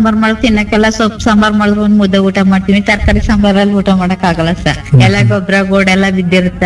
ಸಾಂಬಾರ್ ಮಾಡಿ ತಿನ್ನಕ್ಕೆಲ್ಲ ಸೊಪ್ಪು ಸಾಂಬಾರ್ ಮಾಡಿದ್ರು ಒಂದ್ ಮುದ್ದೆ ಊಟ ಮಾಡ್ತೀವಿ, ತರಕಾರಿ ಸಾಂಬಾರಲ್ಲಿ ಊಟ ಮಾಡಕ್ ಆಗಲ್ಲ ಸರ್. ಎಲ್ಲ ಗೊಬ್ಬರ ಗೋಡೆಲ್ಲ ಬಿದ್ದಿರುತ್ತ,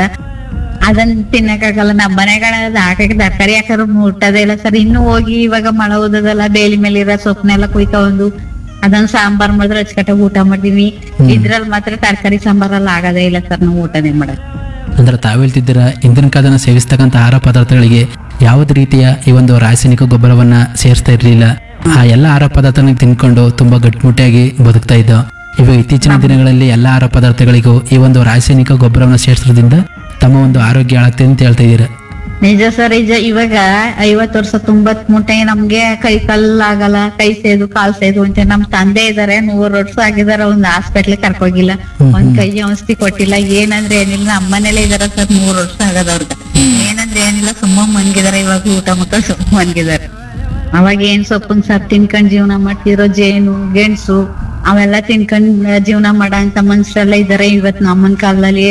ಅದನ್ನ ತಿನ್ನಕ್ಕಾಗಲ್ಲ. ನಮ್ಮ ಮನೆಗಳ ಹಾಕಕ್ಕೆ ತರಕಾರಿ ಹಾಕೋರು ಮುಟ್ಟೋದೇ ಇಲ್ಲ ಸರ್. ಇನ್ನು ಹೋಗಿ ಇವಾಗ ಮಳೆ ಓದೋದಲ್ಲ, ಬೇಲಿ ಮೇಲೆ ಇರೋ ಸೊಪ್ಪನೆಲ್ಲ ಕುಯ್ಕೊಂಡು ಅದನ್ನ ಸಾಂಬಾರ್ ಮಾಡಿದ್ರೆ ಅಚ್ಚಕಟ್ಟಾಗಿ ಊಟ ಮಾಡ್ತೀವಿ. ಇದ್ರಲ್ಲಿ ಮಾತ್ರ ತರಕಾರಿ ಸಾಂಬಾರಲ್ಲಿ ಆಗದೇ ಇಲ್ಲ ಸರ್, ನಾವು ಊಟನೇ ಮಾಡಕ್. ಅಂದ್ರೆ ತಾವು ಹೇಳ್ತಿದ್ದೀರಾ ಇಂದಿನ ಕಾಲದಲ್ಲಿ ಸೇವಿಸ್ತಕ್ಕಂಥ ಆಹಾರ ಪದಾರ್ಥಗಳಿಗೆ ಯಾವುದೇ ರೀತಿಯ ಈ ಒಂದು ರಾಸಾಯನಿಕ ಗೊಬ್ಬರವನ್ನ ಸೇರಿಸ್ತಾ ಇರಲಿಲ್ಲ. ಆ ಎಲ್ಲ ಆಹಾರ ಪದಾರ್ಥನ ತಿನ್ಕೊಂಡು ತುಂಬಾ ಗಟ್ಟಿಮುಟ್ಟಿಯಾಗಿ ಬದುಕ್ತಾ ಇದ್ದ. ಇವಾಗ ಇತ್ತೀಚಿನ ದಿನಗಳಲ್ಲಿ ಎಲ್ಲ ಆಹಾರ ಪದಾರ್ಥಗಳಿಗೂ ಈ ಒಂದು ರಾಸಾಯನಿಕ ಗೊಬ್ಬರವನ್ನು ಸೇರಿಸೋದ್ರಿಂದ ತಮ್ಮ ಒಂದು ಆರೋಗ್ಯ ಹಾಳಾಗ್ತದೆ ಅಂತ ಹೇಳ್ತಾ ಇದ್ದೀರಾ. ನಿಜ ಸರ್. ಇವಾಗ 50 ವರ್ಷ 90 ಮುಟ್ಟೆ ನಮ್ಗೆ ಕೈ ಕಲ್ಲಾಗಲ್ಲ, ಕೈ ಸೇದು ಕಾಲ್ ಸೇದು ಅಂತ. ನಮ್ ತಂದೆ ಇದಾರೆ 100 ವರ್ಷ ಆಗಿದಾರ, ಒಂದ್ ಹಾಸ್ಪಿಟ್ಲ್ ಕರ್ಕೋಗಿಲ್ಲ, ಒಂದ್ ಕೈ ಔಷಧಿ ಕೊಟ್ಟಿಲ್ಲ, ಏನಂದ್ರೆ ಏನಿಲ್ಲ. ನಮ್ಮ ಮನೇಲೆ ಇದಾರ ಸರ್, 3 ವರ್ಷ ಆಗದವ್ರಿಗೆ. ಏನಂದ್ರೆ ಏನಿಲ್ಲ, ಸುಮ್ಮ ಮನ್ಗಿದಾರೆ. ಇವಾಗ ಊಟ ಮುಟ್ಟ ಸುಮ್ಮ ಮನ್ಗಿದಾರೆ. ಅವಾಗ ಏನ್ ಸೊಪ್ಪಿನ ಸಾರ್ ತಿನ್ಕೊಂಡ್ ಜೀವನ ಮಾಡ್ತಿರೋ, ಜೇನು ಗೆಣಸು ಅವೆಲ್ಲ ತಿನ್ಕೊಂಡ್ ಜೀವನ ಮಾಡೋ ಅಂತ ಮನುಷ್ಯರೆಲ್ಲ ಇದಾರೆ. ಇವತ್ ನಮ್ಮನ್ ಕಾಲದಲ್ಲಿ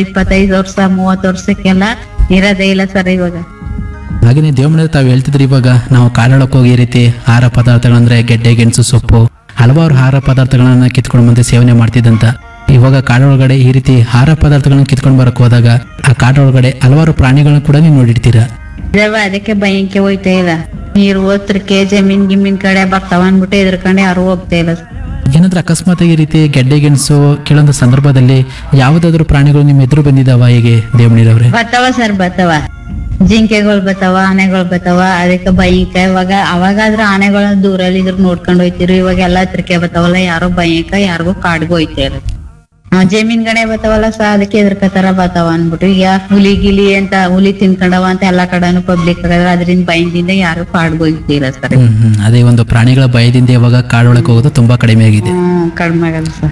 25 ವರ್ಷ 30 ವರ್ಷಕ್ಕೆಲ್ಲ ಇರೋದೇ ಇಲ್ಲ ಸರ್ ಇವಾಗ. ಹಾಗೇನೆ ದೇವಮನೆ ತಾವು ಹೇಳ್ತಿದ್ರಿ, ಇವಾಗ ನಾವು ಕಾಡೊಳಕ್ಕೆ ಹೋಗಿ ಈ ರೀತಿ ಆಹಾರ ಪದಾರ್ಥಗಳಂದ್ರೆ ಗೆಡ್ಡೆ ಗೆಣಸು ಸೊಪ್ಪು ಹಲವಾರು ಆಹಾರ ಪದಾರ್ಥಗಳನ್ನ ಕಿತ್ಕೊಂಡು ಬಂದು ಸೇವನೆ ಮಾಡ್ತಿದ್ದಂತ. ಇವಾಗ ಕಾಡೊಳಗಡೆ ಈ ರೀತಿ ಆಹಾರ ಪದಾರ್ಥಗಳನ್ನ ಕಿತ್ಕೊಂಡು ಬರಕ್ ಹೋದಾಗ ಆ ಕಾಡೊಳಗಡೆ ಹಲವಾರು ಪ್ರಾಣಿಗಳನ್ನ ಕೂಡ ನೀವು ನೋಡಿರ್ತೀರಾ. ಅದಕ್ಕೆ ಭಯಂಕೆ ಹೋಯ್ತಾ ಇಲ್ಲ. ನೀರು ಓತ್ರಕ್ಕೆ ಜಮೀನ್ ಗಿಮೀನ್ ಕಡೆ ಬರ್ತಾವ ಅನ್ಬಿಟ್ಟು ಎದ್ರಕಂಡೆ ಯಾರು ಹೋಗ್ತಾ ಇಲ್ಲ. ಏನಾದ್ರೂ ಅಕಸ್ಮಾತ್ ಈ ರೀತಿ ಗೆಡ್ಡೆ ಗೆಣಸು ಕೆಲವೊಂದು ಸಂದರ್ಭದಲ್ಲಿ ಯಾವುದಾದ್ರೂ ಪ್ರಾಣಿಗಳು ನಿಮ್ ಎದುರು ಬಂದಿದ್ದಾವ ಹೇಗೆ ದೇವಮಣಿರವ್ರೆ? ಬರ್ತಾವ ಸರ್, ಬರ್ತಾವ. ಜಿಂಕೆಗಳು ಬರ್ತಾವ, ಆನೆಗಳು ಬರ್ತಾವ. ಅದಕ್ಕೆ ಭಯಂಕ. ಅವಾಗಾದ್ರೂ ಆನೆಗಳ ದೂರಲ್ಲಿ ಇದ್ರು ನೋಡ್ಕೊಂಡ್ ಹೋಯ್ತಿರು. ಇವಾಗ ಎಲ್ಲಾ ಹತ್ರಕ್ಕೆ ಬರ್ತಾವಲ್ಲ, ಯಾರೋ ಭಯಂಕ, ಯಾರಿಗೂ ಕಾಡ್ಗೂ ಹೋಯ್ತಾ ಇಲ್ಲ. ಜಮೀನ್ ಗಣೆ ಬರ್ತಾವಲ್ಲ ಸರ್, ಅದಕ್ಕೆ ಎದ್ರಕತಾರ ಬರ್ತಾವ ಅನ್ಬಿಟ್ಟು. ಈಗ ಹುಲಿ ಗಿಲಿ ಅಂತ, ಹುಲಿ ತಿನ್ಕೊಂಡವ ಅಂತ ಎಲ್ಲಾ ಕಡೆನೂ ಪಬ್ಲಿಕ್ ಆಗದ್ರ, ಅದರಿಂದ ಭಯದಿಂದ ಯಾರು ಕಾಡ್ಗೂ ಹೋಯ್ತಿಲ್ಲ ಸರ್. ಅದೇ ಒಂದು ಪ್ರಾಣಿಗಳ ಭಯದಿಂದ ಇವಾಗ ಕಾಡೊಳಗೆ ಹೋಗೋದು ತುಂಬಾ ಕಡಿಮೆ ಆಗಿದೆ. ಕಡಿಮೆ ಆಗಲ್ಲ ಸರ್.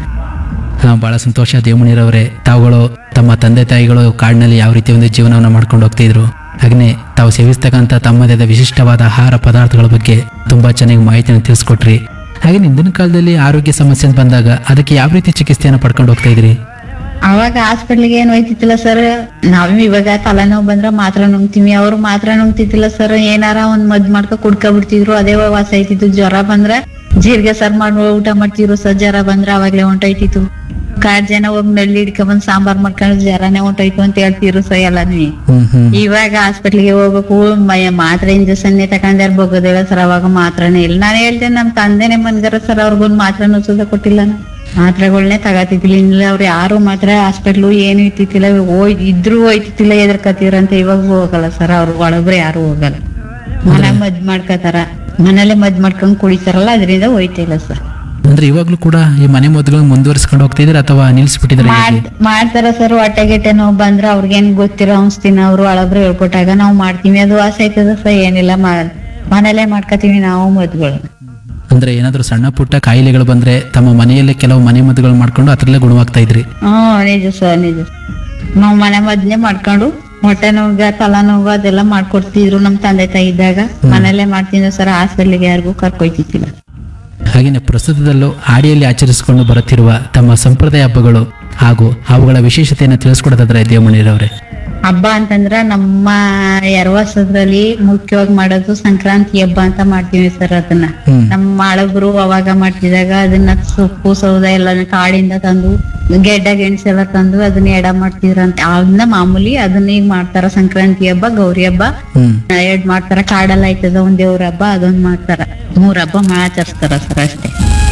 ಬಹಳ ಸಂತೋಷ ದೇವಮಣಿರವರೇ, ತಾವುಗಳು ತಮ್ಮ ತಂದೆ ತಾಯಿಗಳು ಕಾಡಿನಲ್ಲಿ ಯಾವ ರೀತಿ ಒಂದು ಜೀವನವನ್ನು ಮಾಡ್ಕೊಂಡು ಹೋಗ್ತಿದ್ರು, ಹಾಗೆ ತಾವು ಸೇವಿಸ್ತಕ್ಕಂಥ ತಮ್ಮದೇ ಆದ ವಿಶಿಷ್ಟವಾದ ಆಹಾರ ಪದಾರ್ಥಗಳ ಬಗ್ಗೆ ತುಂಬಾ ಚೆನ್ನಾಗಿ ಮಾಹಿತಿಯನ್ನು ತಿಳಿಸ್ಕೊಟ್ರಿ. ಹಾಗೆ ಇಂದಿನ ಕಾಲದಲ್ಲಿ ಆರೋಗ್ಯ ಸಮಸ್ಯೆ ಬಂದಾಗ ಅದಕ್ಕೆ ಯಾವ ರೀತಿ ಚಿಕಿತ್ಸೆಯನ್ನು ಪಡ್ಕೊಂಡು ಹೋಗ್ತಾ ಇದ್ರಿ? ಅವಾಗ ಹಾಸ್ಪಿಟ್ಲಿಗೆ ಏನ್ ಹೋಯ್ತಿತ್ತಿಲ್ಲ ಸರ್. ನಾವ್ ಇವಾಗ ತಲೆನೋವು ಬಂದ್ರ ಮಾತ್ರ ನುಂಗ್ತೀವಿ, ಅವ್ರು ಮಾತ್ರ ನುಂಗ್ತಿತ್ತಿಲ್ಲ ಸರ್. ಏನಾರ ಒಂದ್ ಮದ್ ಮಾಡ್ಕೊ ಕುಡ್ಕೊಬಿಡ್ತಿದ್ರು, ಅದೇ ವಾಸ ಐತಿತ್ತು. ಜ್ವರ ಬಂದ್ರ ಜೀರಿಗೆ ಸರ್ ಮಾಡಿ ಊಟ ಮಾಡ್ತಿದ್ರು ಸರ್. ಜ್ವರ ಬಂದ್ರ ಅವಾಗ್ಲೇ ಹೊಂಟೋಯ್ತಿತ್ತು. ಕಾಡ್ ಜನ ಹೋಗಿ ನಲ್ಲಿ ಹಿಡ್ಕೊಂಡ್ ಸಾಂಬಾರ್ ಮಾಡ್ಕೊಂಡು ಜ್ವರನೇ ಹೊಂಟೋಯ್ತು ಅಂತ ಹೇಳ್ತಿದ್ರು ಸರ್ ಎಲ್ಲಾನು. ಇವಾಗ ಹಾಸ್ಪಿಟ್ಲಿಗೆ ಹೋಗ್ಬೇಕು, ಮಾತ್ರ ಇಂಜೆಕ್ಷನ್ ತಕೊಂಡ್ಯಾರ ಬೋಗೋದಿಲ್ಲ ಸರ್. ಅವಾಗ ಮಾತ್ರನೇ ಇಲ್ಲ. ನಾನು ಹೇಳ್ತೇನೆ, ನಮ್ ತಂದೆನೆ ಮನ್ಗಾರ ಸರ್, ಅವ್ರಿಗೊಂದ್ ಮಾತ್ರ ನುಸುದ ಕೊಟ್ಟಿಲ್ಲ. ಮಾತ್ರೆಗಳನ್ನೇ ತಗೋತಿದ್ದಿಲ್ಲ. ಇಲ್ಲ ಅವ್ರು ಯಾರು ಮಾತ್ರ ಹಾಸ್ಪಿಟ್ಲು ಏನು ಇತ್ತಿತ್ತಿಲ್ಲ. ಇದ್ರು ಹೋಯ್ತಿತ್ತಿಲ್ಲ, ಎದ್ರಕತ್ತೀರಂತ. ಇವಾಗ ಹೋಗಲ್ಲ ಸರ್, ಅವ್ರು ಒಳಬ್ರೆ ಯಾರು ಹೋಗಲ್ಲ. ಮನೆ ಮದ್ ಮಾಡ್ಕತಾರ, ಮನೇಲೆ ಮದ್ ಮಾಡ್ಕೊಂಡ್ ಕುಡಿತಾರಲ್ಲ, ಅದರಿಂದ ಹೋಯ್ತಿಲ್ಲ ಸರ್. ಅಂದ್ರೆ ಇವಾಗ್ಲೂ ಕೂಡ ಈ ಮನೆ ಮದ್ದುಗಳನ್ನ ಮುಂದುವರಿಸ್ಕೊಂಡು ಹೋಗ್ತಿದ್ರೆ ಅಥವಾ ನಿಲ್ಸ್ಬಿಟ್ಟಿದ್ರೆ? ಮಾಡ್ತಾರ ಸರ್. ಹೊಟ್ಟೆ ಗಿಟ್ಟೆ ನೋವು ಬಂದ್ರ ಅವ್ರಿಗೇನ್ ಗೊತ್ತಿರೋ ಔಷಧಿನ ಅವ್ರು ಒಳಬ್ರು ಹೇಳ್ಕೊಟ್ಟಾಗ ನಾವ್ ಮಾಡ್ತೀವಿ. ಅದು ವಾಸ ಆಯ್ತದ ಸರ್, ಏನಿಲ್ಲ ಮನೇಲೆ ಮಾಡ್ಕತೀವಿ ನಾವು ಮದ್ದುಗಳು. ಅಂದ್ರೆ ಏನಾದ್ರು ಸಣ್ಣ ಪುಟ್ಟ ಕಾಯಿಲೆಗಳು ಬಂದ್ರೆ ತಮ್ಮ ಮನೆಯಲ್ಲೇ ಕೆಲವು ಮನೆ ಮದ್ದುಗಳು ಮಾಡ್ಕೊಂಡು ಅದ್ರಲ್ಲೇ ಗುಣವಾಗ್ತಾ ಇದ್ರಿ? ನಿಜ ಸರ್, ನಿಜ. ನಾವ್ ಮನೆ ಮದ್ನೇ ಮಾಡ್ಕೊಂಡು ಹೊಟ್ಟೆ ನೋವು ತಲಾ ನೋವು ಅದೆಲ್ಲ ಮಾಡ್ಕೊಡ್ತಿದ್ರು ನಮ್ ತಂದೆ ತಾಯಿ ಇದ್ದಾಗ. ಮನೇಲೆ ಮಾಡ್ತಿದ್ವಿ ಸರ್, ಹಾಸ್ಪಿಟ್ಲಿಗೆ ಯಾರಿಗೂ ಕರ್ಕೊಯ್ತಿತ್ತಿಲ್ಲ. ಹಾಗೇನೆ ಪ್ರಸ್ತುತದಲ್ಲೂ ಆಡಿಯಲ್ಲಿ ಆಚರಿಸಿಕೊಂಡು ಬರುತ್ತಿರುವ ತಮ್ಮ ಸಂಪ್ರದಾಯ ಹಬ್ಬಗಳು ಹಾಗೂ ಅವುಗಳ ವಿಶೇಷತೆಯನ್ನು ತಿಳಿಸ್ಕೊಡೋದಾದ್ರೆ ದೇವಮಣಿರವ್ರೆ? ಹಬ್ಬ ಅಂತಂದ್ರ ನಮ್ಮ ಎರವಸದಲ್ಲಿ ಮುಖ್ಯವಾಗಿ ಮಾಡೋದು ಸಂಕ್ರಾಂತಿ ಹಬ್ಬ ಅಂತ ಮಾಡ್ತೀವಿ ಸರ್. ಅದನ್ನ ನಮ್ಮ ಹಳಬರು ಅವಾಗ ಮಾಡ್ತಿದಾಗ ಅದನ್ನ ಸೊಪ್ಪು ಸೌದೆ ಎಲ್ಲ ಕಾಡಿಂದ ತಂದು, ಗೆಡ್ಡ ಗೆಣಸು ಎಲ್ಲ ತಂದು ಅದನ್ನ ಎಡ ಮಾಡ್ತಿದ್ರಂತೆ. ಅದನ್ನ ಮಾಮೂಲಿ ಅದನ್ನ ಈಗ ಮಾಡ್ತಾರ. ಸಂಕ್ರಾಂತಿ ಹಬ್ಬ, ಗೌರಿ ಹಬ್ಬ ಎರಡ್ ಮಾಡ್ತಾರ. ಕಾಡಲ್ಲ ಆಯ್ತದ ಒಂದ್ ದೇವ್ರ ಹಬ್ಬ, ಅದೊಂದ್ ಮಾಡ್ತಾರ. 3 ಹಬ್ಬ ಆಚರಿಸ್ತಾರ ಸರ್ ಅಷ್ಟೇ.